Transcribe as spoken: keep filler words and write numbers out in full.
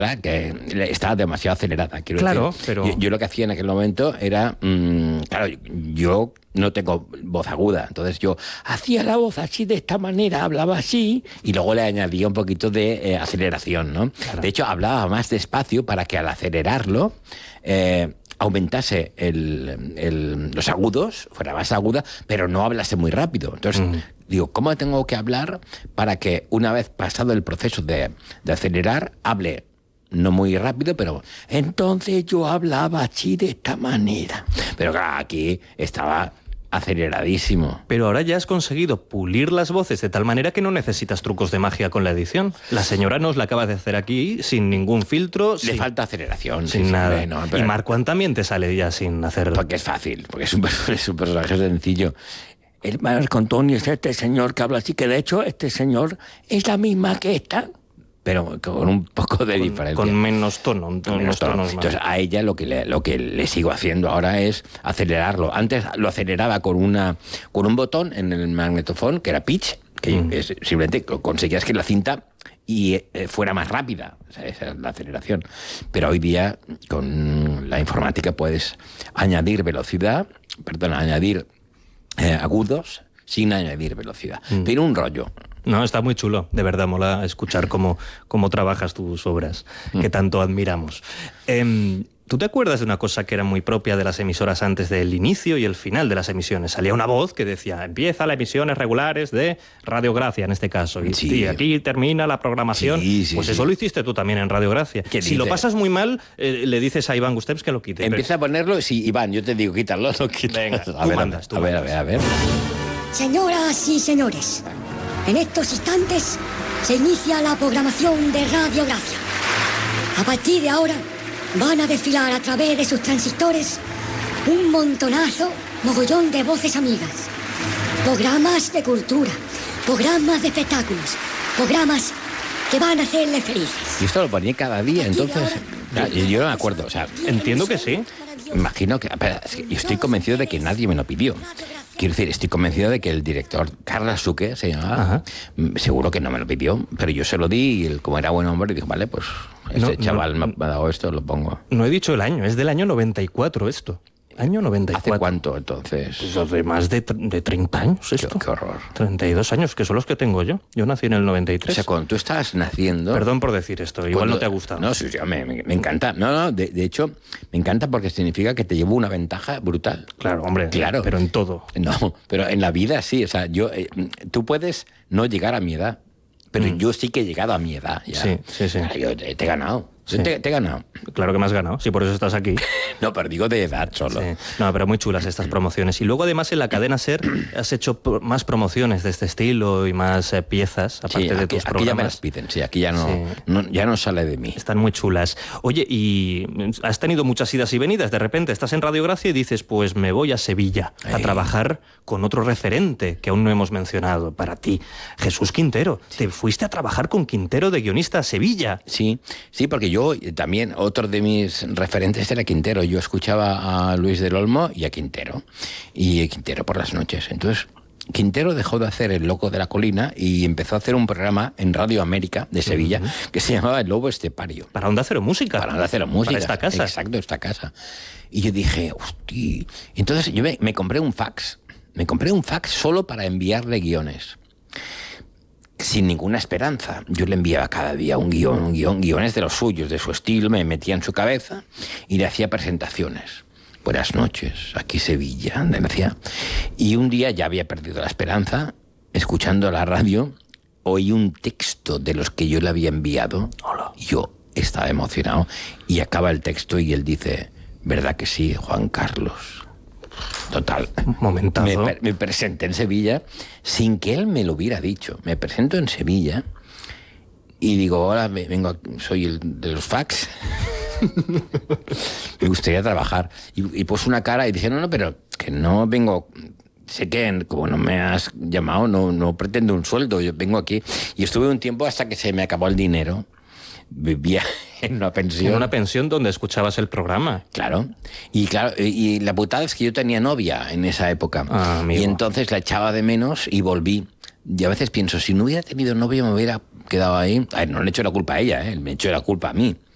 que estaba demasiado acelerada. Quiero claro, decir, pero... Yo, yo lo que hacía en aquel momento era... Mmm, claro, yo no tengo voz aguda, entonces yo hacía la voz así, de esta manera, hablaba así, y luego le añadía un poquito de eh, aceleración, ¿no? Claro. De hecho, hablaba más despacio para que al acelerarlo... Eh, aumentase el, el, los agudos, fuera más aguda, pero no hablase muy rápido. Entonces, mm. digo, ¿cómo tengo que hablar para que una vez pasado el proceso de, de acelerar, hable no muy rápido, pero entonces yo hablaba así de esta manera? Pero claro, aquí estaba aceleradísimo. Pero ahora ya has conseguido pulir las voces de tal manera que no necesitas trucos de magia con la edición. La señora nos la acaba de hacer aquí sin ningún filtro. Le sin, falta aceleración. Sin sí, nada. Sí, no, pero... Y Marco Ann también te sale ya sin hacer... Porque es fácil, porque es un, es un personaje sencillo. El Marco Antonio es este señor que habla así, que de hecho este señor es la misma que esta, pero con un poco de con, diferencia. Con menos tono. Con con menos tono. Entonces a ella lo que, le, lo que le sigo haciendo ahora es acelerarlo. Antes lo aceleraba con, una, con un botón en el magnetofón, que era pitch, que mm. es, simplemente conseguías que la cinta y eh, fuera más rápida. O sea, esa es la aceleración. Pero hoy día con la informática puedes añadir velocidad, perdón, añadir eh, agudos sin añadir velocidad. Mm. Tiene un rollo. No, está muy chulo, de verdad, mola escuchar cómo, cómo trabajas tus obras, que tanto admiramos. Eh, ¿Tú te acuerdas de una cosa que era muy propia de las emisoras antes del inicio y el final de las emisiones? Salía una voz que decía, empieza las emisiones regulares de Radio Gracia, en este caso, y, sí. y aquí termina la programación. Sí, sí, pues eso sí. Lo hiciste tú también en Radio Gracia. Si dice? Lo pasas muy mal, eh, le dices a Iván Gustems que lo quite. Empieza pero... a ponerlo, sí, Iván, yo te digo, quítalo, lo quitas. Venga, a tú ver, mandas, tú a ver, mandas. a ver, a ver. Señoras y señores, en estos instantes se inicia la programación de Radio Gracia. A partir de ahora van a desfilar a través de sus transistores un montonazo, mogollón de voces amigas. Programas de cultura, programas de espectáculos, programas que van a hacerles felices. Y esto lo ponía cada día, entonces... Yo, yo no me acuerdo, o sea... Entiendo que sí. Imagino que... Espera, es que yo estoy convencido de que nadie me lo pidió. Quiero decir, estoy convencido de que el director, Carlos Suque, se llamaba, Ajá. seguro que no me lo pidió, pero yo se lo di y él, como era buen hombre, dijo, vale, pues este no, chaval no, me ha dado esto, lo pongo. No he dicho el año, es del año noventa y cuatro esto. Año noventa y cuatro. ¿Hace cuánto, entonces? Pues hace más de, de treinta años esto. Qué, qué horror. treinta y dos años, que son los que tengo yo. Yo nací en el noventa y tres. O sea, cuando tú estabas naciendo... Perdón por decir esto, igual cuando, no te ha gustado. No, sí, sí, me, me, me encanta. No, no, de, de hecho, me encanta porque significa que te llevo una ventaja brutal. Claro, hombre, claro. Pero en todo. No, pero en la vida sí. O sea, yo, eh, tú puedes no llegar a mi edad, pero mm. yo sí que he llegado a mi edad. Ya. Sí, sí, sí. Yo te, te he ganado. Sí. Te, te he ganado. Claro que me has ganado, sí, por eso estás aquí. No, pero digo de edad solo. Sí. No, pero muy chulas estas promociones. Y luego además en la cadena SER has hecho más promociones de este estilo y más eh, piezas, aparte sí, de aquí, tus aquí programas. Ya me las piden, sí, aquí ya no, sí. no, ya no sale de mí. Están muy chulas. Oye, y has tenido muchas idas y venidas. De repente estás en Radio Gracia y dices, pues me voy a Sevilla Ay. a trabajar con otro referente que aún no hemos mencionado para ti, Jesús Quintero. Sí. Te fuiste a trabajar con Quintero de guionista a Sevilla. Sí, sí, porque yo también, otro de mis referentes era Quintero. Yo escuchaba a Luis del Olmo y a Quintero. Y Quintero por las noches. Entonces, Quintero dejó de hacer El Loco de la Colina y empezó a hacer un programa en Radio América de Sevilla uh-huh. que se llamaba El Lobo Estepario. Para Onda Cero Música. Para Onda Cero Música. Para esta casa. Exacto, esta casa. Y yo dije, hostia. Entonces yo me, me compré un fax. Me compré un fax solo para enviarle guiones. Sin ninguna esperanza. Yo le enviaba cada día un guión, un guión, guiones de los suyos, de su estilo, me metía en su cabeza y le hacía presentaciones. Buenas noches, aquí Sevilla, me decía. Y un día ya había perdido la esperanza, escuchando la radio, oí un texto de los que yo le había enviado. Hola. Yo estaba emocionado y acaba el texto y él dice, ¿verdad que sí, Juan Carlos? Total. Momentazo. Me, me presenté en Sevilla sin que él me lo hubiera dicho. Me presento en Sevilla y digo, hola, vengo, soy el de los fax. Me gustaría trabajar. Y, y puse una cara y dije, no, no, pero que no vengo... Sé que como no me has llamado, no, no pretendo un sueldo. Yo vengo aquí. Y estuve un tiempo hasta que se me acabó el dinero. Vivía en una pensión. En una pensión donde escuchabas el programa. Claro. Y claro, y la putada es que yo tenía novia en esa época. Ah, y entonces la echaba de menos y volví. Y a veces pienso, si no hubiera tenido novia me hubiera quedado ahí. A ver, no le echo la culpa a ella, ¿eh? Me echo la culpa a mí.